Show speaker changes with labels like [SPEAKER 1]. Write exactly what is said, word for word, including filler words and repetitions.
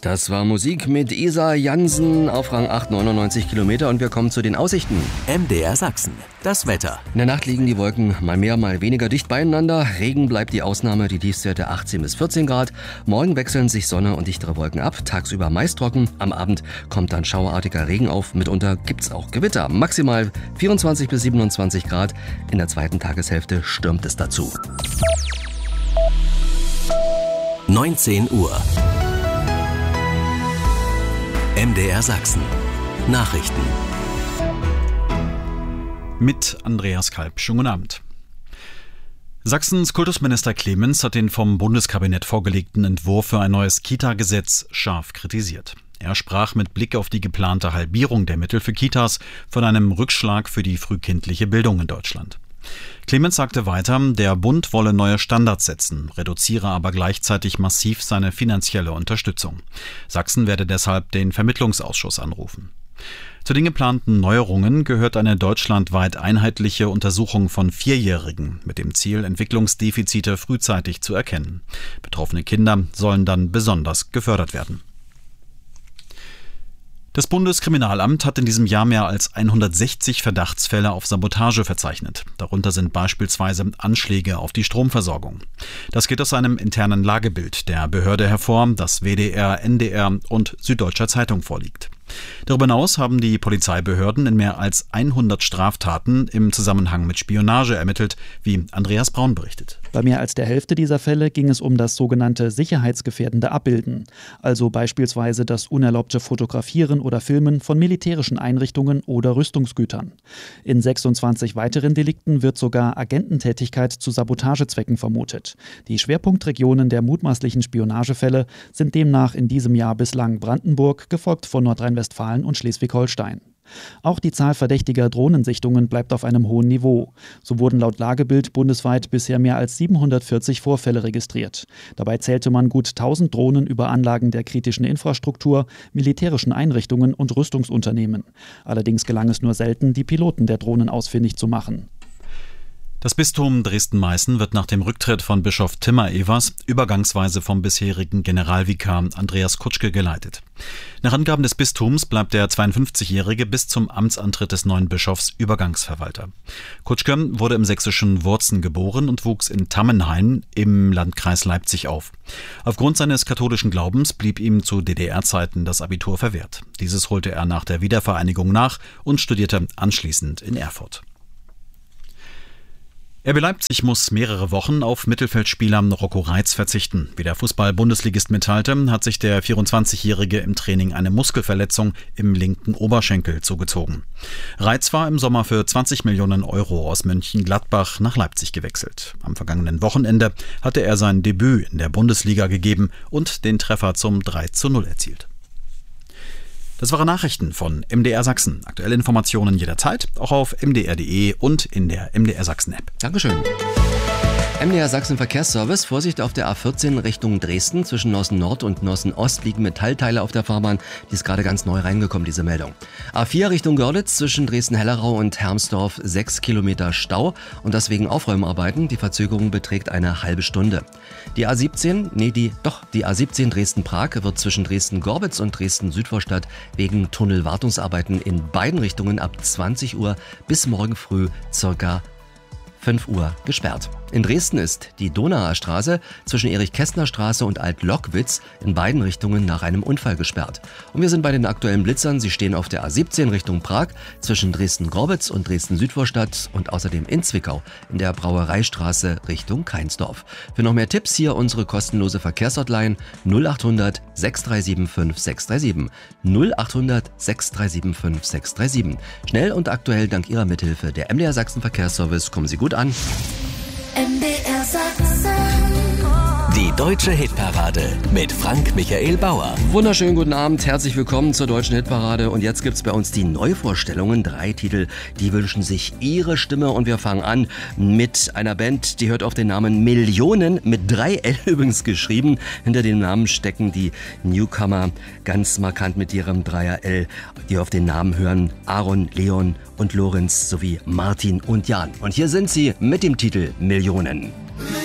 [SPEAKER 1] Das war Musik mit Isa Jansen auf Rang acht, neunundneunzig Kilometer, und wir kommen zu den Aussichten.
[SPEAKER 2] M D R Sachsen, das Wetter.
[SPEAKER 1] In der Nacht liegen die Wolken mal mehr, mal weniger dicht beieinander. Regen bleibt die Ausnahme, die Tiefstwerte achtzehn bis vierzehn Grad. Morgen wechseln sich Sonne und dichtere Wolken ab, tagsüber meist trocken. Am Abend kommt dann schauerartiger Regen auf, mitunter gibt's auch Gewitter. Maximal vierundzwanzig bis siebenundzwanzig Grad. In der zweiten Tageshälfte stürmt es dazu.
[SPEAKER 2] neunzehn Uhr. M D R Sachsen. Nachrichten.
[SPEAKER 3] Mit Andreas Kalb. Schönen guten Abend. Sachsens Kultusminister Clemens hat den vom Bundeskabinett vorgelegten Entwurf für ein neues Kita-Gesetz scharf kritisiert. Er sprach mit Blick auf die geplante Halbierung der Mittel für Kitas von einem Rückschlag für die frühkindliche Bildung in Deutschland. Clemens sagte weiter, der Bund wolle neue Standards setzen, reduziere aber gleichzeitig massiv seine finanzielle Unterstützung. Sachsen werde deshalb den Vermittlungsausschuss anrufen. Zu den geplanten Neuerungen gehört eine deutschlandweit einheitliche Untersuchung von Vierjährigen mit dem Ziel, Entwicklungsdefizite frühzeitig zu erkennen. Betroffene Kinder sollen dann besonders gefördert werden. Das Bundeskriminalamt hat in diesem Jahr mehr als hundertsechzig Verdachtsfälle auf Sabotage verzeichnet. Darunter sind beispielsweise Anschläge auf die Stromversorgung. Das geht aus einem internen Lagebild der Behörde hervor, das W D R, N D R und Süddeutscher Zeitung vorliegt. Darüber hinaus haben die Polizeibehörden in mehr als hundert Straftaten im Zusammenhang mit Spionage ermittelt, wie Andreas Braun berichtet.
[SPEAKER 4] Bei mehr als der Hälfte dieser Fälle ging es um das sogenannte sicherheitsgefährdende Abbilden, also beispielsweise das unerlaubte Fotografieren oder Filmen von militärischen Einrichtungen oder Rüstungsgütern. In sechsundzwanzig weiteren Delikten wird sogar Agententätigkeit zu Sabotagezwecken vermutet. Die Schwerpunktregionen der mutmaßlichen Spionagefälle sind demnach in diesem Jahr bislang Brandenburg, gefolgt von Nordrhein-Westfalen und Schleswig-Holstein. Auch die Zahl verdächtiger Drohnensichtungen bleibt auf einem hohen Niveau. So wurden laut Lagebild bundesweit bisher mehr als siebenhundertvierzig Vorfälle registriert. Dabei zählte man gut tausend Drohnen über Anlagen der kritischen Infrastruktur, militärischen Einrichtungen und Rüstungsunternehmen. Allerdings gelang es nur selten, die Piloten der Drohnen ausfindig zu machen.
[SPEAKER 3] Das Bistum Dresden-Meißen wird nach dem Rücktritt von Bischof Timmer Evers übergangsweise vom bisherigen Generalvikar Andreas Kutschke geleitet. Nach Angaben des Bistums bleibt der zweiundfünfzigjährige bis zum Amtsantritt des neuen Bischofs Übergangsverwalter. Kutschke wurde im sächsischen Wurzen geboren und wuchs in Tammenhain im Landkreis Leipzig auf. Aufgrund seines katholischen Glaubens blieb ihm zu D D R-Zeiten das Abitur verwehrt. Dieses holte er nach der Wiedervereinigung nach und studierte anschließend in Erfurt. R B Leipzig muss mehrere Wochen auf Mittelfeldspieler Rocco Reitz verzichten. Wie der Fußball-Bundesligist mitteilte, hat sich der vierundzwanzigjährige im Training eine Muskelverletzung im linken Oberschenkel zugezogen. Reitz war im Sommer für zwanzig Millionen Euro aus Mönchengladbach nach Leipzig gewechselt. Am vergangenen Wochenende hatte er sein Debüt in der Bundesliga gegeben und den Treffer zum drei zu null erzielt. Das waren Nachrichten von M D R Sachsen. Aktuelle Informationen jederzeit, auch auf m d r punkt d e und in der M D R Sachsen App.
[SPEAKER 1] Dankeschön. M D R Sachsen Verkehrsservice. Vorsicht auf der A vierzehn Richtung Dresden. Zwischen Nossen Nord und Nossen Ost liegen Metallteile auf der Fahrbahn. Die ist gerade ganz neu reingekommen, diese Meldung. A vier Richtung Görlitz zwischen Dresden-Hellerau und Hermsdorf sechs Kilometer Stau. Und das wegen Aufräumarbeiten. Die Verzögerung beträgt eine halbe Stunde. Die A siebzehn, nee, die, doch, die A siebzehn Dresden-Prag wird zwischen Dresden-Gorbitz und Dresden-Südvorstadt wegen Tunnelwartungsarbeiten in beiden Richtungen ab zwanzig Uhr bis morgen früh circa fünf Uhr gesperrt. In Dresden ist die Donauer Straße zwischen Erich-Kästner-Straße und Alt-Lockwitz in beiden Richtungen nach einem Unfall gesperrt. Und wir sind bei den aktuellen Blitzern. Sie stehen auf der A siebzehn Richtung Prag zwischen Dresden-Gorbitz und Dresden-Südvorstadt und außerdem in Zwickau in der Brauereistraße Richtung Keinsdorf. Für noch mehr Tipps hier unsere kostenlose Verkehrshotline null acht hundert sechs drei sieben fünf sechs drei sieben. null acht hundert sechs drei sieben fünf sechs drei sieben. Schnell und aktuell dank Ihrer Mithilfe der M D R Sachsen Verkehrsservice. Kommen Sie gut an.
[SPEAKER 2] M D R Sachsen. Die deutsche Hitparade mit Frank Michael Bauer.
[SPEAKER 1] Wunderschönen guten Abend, herzlich willkommen zur deutschen Hitparade. Und jetzt gibt's bei uns die Neuvorstellungen. Drei Titel, die wünschen sich ihre Stimme. Und wir fangen an mit einer Band, die hört auf den Namen Millionen, mit drei L übrigens geschrieben. Hinter dem Namen stecken die Newcomer, ganz markant mit ihrem Dreier L, die auf den Namen hören Aaron, Leon und Lorenz sowie Martin und Jan. Und hier sind sie mit dem Titel Millionen.